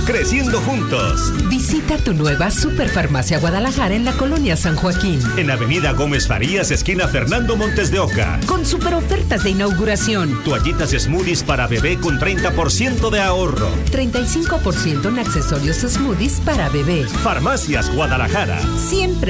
creciendo juntos. Visita tu nueva Superfarmacia Guadalajara en la colonia San Joaquín. En Avenida Gómez Farías, esquina Fernando Montes de Oca. Con super ofertas de inauguración. Toallitas smoothies para bebé con 30% de ahorro. 35% en accesorios smoothies para bebé. Farmacias Guadalajara. Siempre